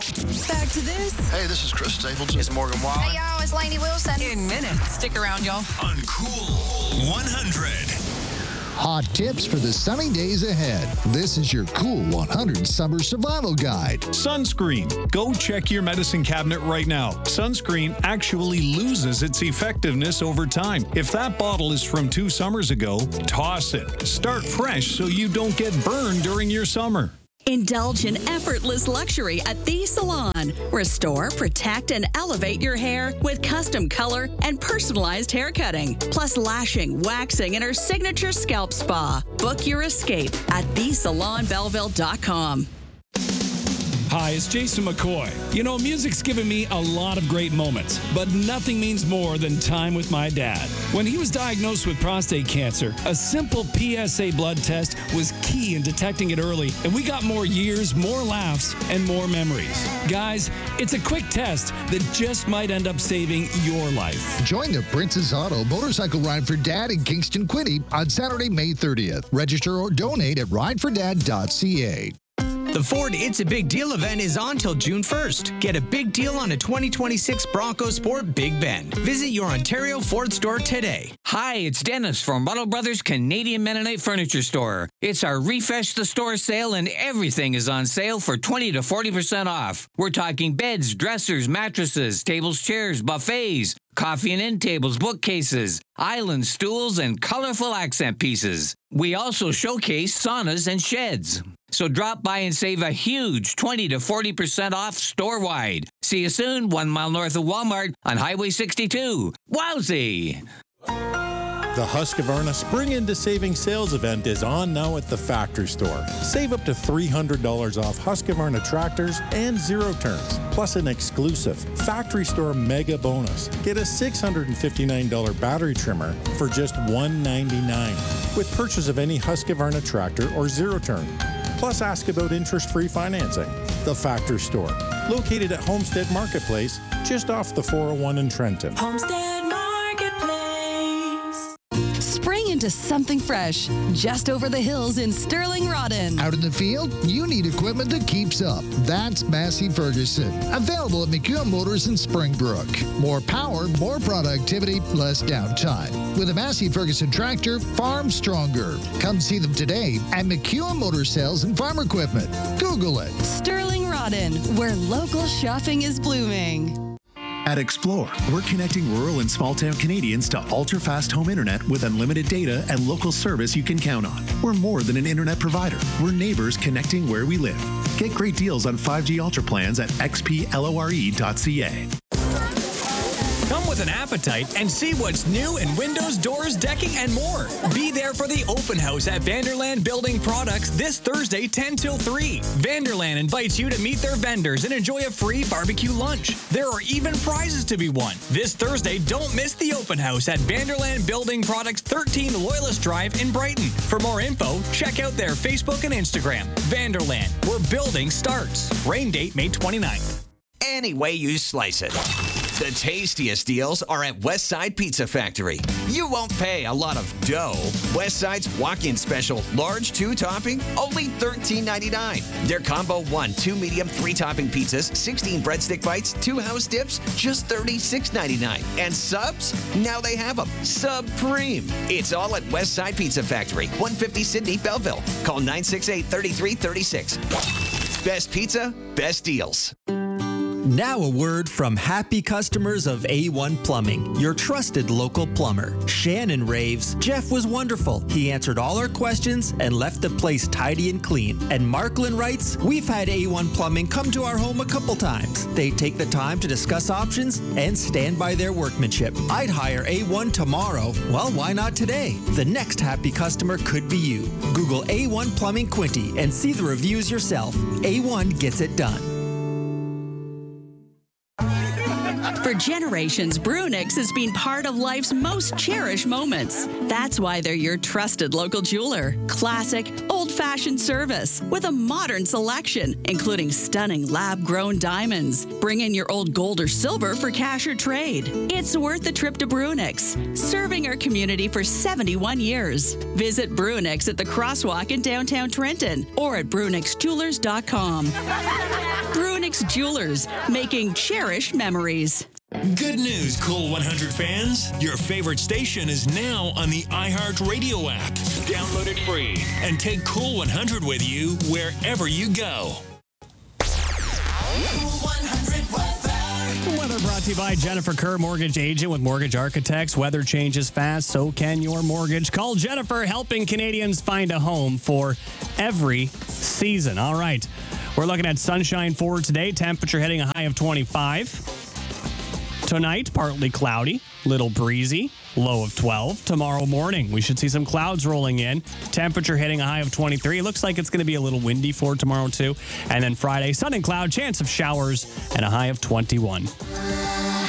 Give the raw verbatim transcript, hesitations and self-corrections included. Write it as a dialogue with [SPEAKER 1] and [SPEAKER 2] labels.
[SPEAKER 1] Back to this.
[SPEAKER 2] Hey, this is Chris Stapleton. It's Morgan Wallen.
[SPEAKER 3] Hey, y'all, it's Lainey Wilson.
[SPEAKER 1] In minutes. Stick around, y'all.
[SPEAKER 4] Uncool one hundred.
[SPEAKER 5] Hot tips for the sunny days ahead. This is your Cool one hundred Summer Survival Guide.
[SPEAKER 6] Sunscreen. Go check your medicine cabinet right now. Sunscreen actually loses its effectiveness over time. If that bottle is from two summers ago, toss it. Start fresh so you don't get burned during your summer.
[SPEAKER 7] Indulge in effortless luxury at The Salon. Restore, protect, and elevate your hair with custom color and personalized hair cutting, plus lashing, waxing, and our signature scalp spa. Book your escape at the salon belleville dot com.
[SPEAKER 8] Hi, it's Jason McCoy. You know, music's given me a lot of great moments, but nothing means more than time with my dad. When he was diagnosed with prostate cancer, a simple P S A blood test was key in detecting it early, and we got more years, more laughs, and more memories. Guys, it's a quick test that just might end up saving your life.
[SPEAKER 5] Join the Princess Auto Motorcycle Ride for Dad in Kingston Quinte on Saturday, May thirtieth. Register or donate at ride for dad dot c a.
[SPEAKER 9] The Ford It's a Big Deal event is on till June first. Get a big deal on a twenty twenty-six Bronco Sport Big Bend. Visit your Ontario Ford store today.
[SPEAKER 10] Hi, it's Dennis from Buttle Brothers Canadian Mennonite Furniture Store. It's our Refresh the Store sale and everything is on sale for twenty to forty percent off. We're talking beds, dressers, mattresses, tables, chairs, buffets, coffee and end tables, bookcases, island stools, and colorful accent pieces. We also showcase saunas and sheds. So drop by and save a huge twenty to forty percent off store-wide. See you soon, one mile north of Walmart on Highway sixty-two. Wowzy!
[SPEAKER 11] The Husqvarna Spring Into Saving Sales event is on now at the Factory Store. Save up to three hundred dollars off Husqvarna tractors and zero turns, plus an exclusive Factory Store mega bonus. Get a six hundred fifty-nine dollars battery trimmer for just one hundred ninety-nine dollars with purchase of any Husqvarna tractor or zero turn. Plus, ask about interest-free financing. The Factory Store, located at Homestead Marketplace, just off the four oh one in Trenton.
[SPEAKER 1] Homestead Marketplace.
[SPEAKER 7] Spring into something fresh, just over the hills in Sterling Rodden.
[SPEAKER 5] Out in the field, you need equipment that keeps up. That's Massey Ferguson. Available at McEwen Motors in Springbrook. More power, more productivity, less downtime. With a Massey Ferguson tractor, farm stronger. Come see them today at McEwen Motor Sales and Farm Equipment. Google it.
[SPEAKER 7] Sterling Rodden, where local shopping is blooming.
[SPEAKER 4] At Explore, we're connecting rural and small-town Canadians to ultra-fast home internet with unlimited data and local service you can count on. We're more than an internet provider. We're neighbors connecting where we live. Get great deals on five G Ultra plans at x p lore dot c a.
[SPEAKER 9] Come with an appetite and see what's new in windows, doors, decking, and more. Be there for the open house at Vanderland Building Products this Thursday, ten till three. Vanderland invites you to meet their vendors and enjoy a free barbecue lunch. There are even prizes to be won. This Thursday, don't miss the open house at Vanderland Building Products, thirteen Loyalist Drive in Brighton. For more info, check out their Facebook and Instagram. Vanderland, where building starts. Rain date May twenty-ninth.
[SPEAKER 12] Any way you slice it. The tastiest deals are at Westside Pizza Factory. You won't pay a lot of dough. Westside's walk-in special, large two-topping, only thirteen ninety-nine. Their combo one, two medium, three-topping pizzas, sixteen breadstick bites, two house dips, just thirty-six ninety-nine. And subs? Now they have them. Supreme. It's all at Westside Pizza Factory, one fifty Sydney, Belleville. Call nine six eight, three three three six. Best pizza, best deals.
[SPEAKER 13] Now a word from happy customers of A one Plumbing, your trusted local plumber. Shannon raves, Jeff was wonderful. He answered all our questions and left the place tidy and clean. And Marklin writes, we've had A one Plumbing come to our home a couple times. They take the time to discuss options and stand by their workmanship. I'd hire A one tomorrow. Well, why not today? The next happy customer could be you. Google A one Plumbing Quinte and see the reviews yourself. A one gets it done.
[SPEAKER 7] For generations, Brunix has been part of life's most cherished moments. That's why they're your trusted local jeweler. Classic, old-fashioned service with a modern selection, including stunning lab-grown diamonds. Bring in your old gold or silver for cash or trade. It's worth the trip to Brunix, serving our community for seventy-one years. Visit Brunix at the Crosswalk in downtown Trenton or at brunix jewelers dot com. Brunix. Brunix Jewelers, making cherished memories.
[SPEAKER 3] Good news, Cool one hundred fans. Your favorite station is now on the iHeartRadio app. Download it free and take Cool one hundred with you wherever you go.
[SPEAKER 14] Cool one hundred weather.
[SPEAKER 15] Weather brought to you by Jennifer Kerr, mortgage agent with Mortgage Architects. Weather changes fast, so can your mortgage. Call Jennifer, helping Canadians find a home for every season. All right, we're looking at sunshine for today. Temperature hitting a high of twenty-five. Tonight, partly cloudy, little breezy, low of twelve. Tomorrow morning, we should see some clouds rolling in. Temperature hitting a high of twenty-three. It looks like it's going to be a little windy for tomorrow, too. And then Friday, sun and cloud, chance of showers, and a high of twenty-one.